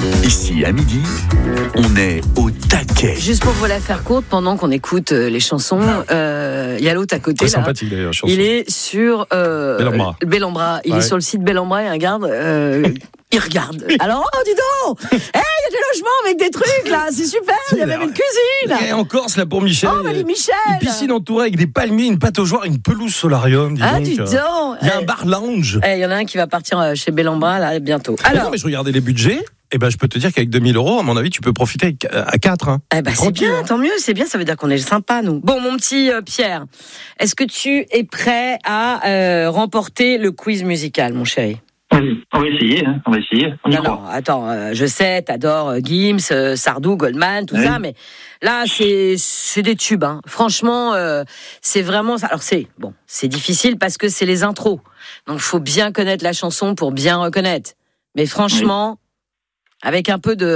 Ici, à midi, on est au taquet. Juste pour vous la faire courte, pendant qu'on écoute les chansons, il y a l'autre à côté. Très là. sympathique d'ailleurs, chanson. Il est sur Bellambra. Il est sur le site Bellambra et regarde. Il regarde. Alors, oh, dis donc, il y a des logements avec des trucs là, c'est super. Il y a même une cuisine. Et en Corse, là, pour Michel. Oh, mais Michel. Une piscine entourée avec des palmiers, une pataugeoire, une pelouse solarium. Dis donc. Il y a un bar lounge. Il y en a un qui va partir chez Bellambra là bientôt. Alors, non, mais je regardais les budgets. Je peux te dire qu'avec 2000 €, à mon avis, tu peux profiter à 4. Hein. C'est bien, tant mieux, c'est bien, ça veut dire qu'on est sympa, nous. Bon, mon petit Pierre, est-ce que tu es prêt à remporter le quiz musical, mon chéri ? Oui, on va essayer, on y croit. Non, attends, je sais, t'adores Gims, Sardou, Goldman, tout ça, mais là, c'est des tubes, hein. Franchement, c'est vraiment... Alors, c'est difficile parce que c'est les intros. Donc, faut bien connaître la chanson pour bien reconnaître. Mais franchement... Avec un peu de